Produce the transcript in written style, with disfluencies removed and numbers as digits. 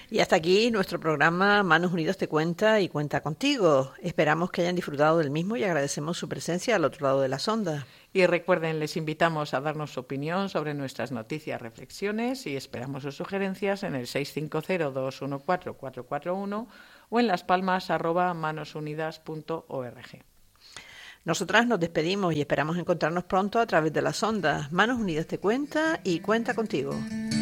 Y hasta aquí nuestro programa Manos Unidas te cuenta y cuenta contigo. Esperamos que hayan disfrutado del mismo y agradecemos su presencia al otro lado de las ondas. Y recuerden, les invitamos a darnos su opinión sobre nuestras noticias, reflexiones y esperamos sus sugerencias en el 650-214-441 o en laspalmas@manosunidas.org. Nosotras nos despedimos y esperamos encontrarnos pronto a través de las ondas. Manos Unidas te cuenta y cuenta contigo.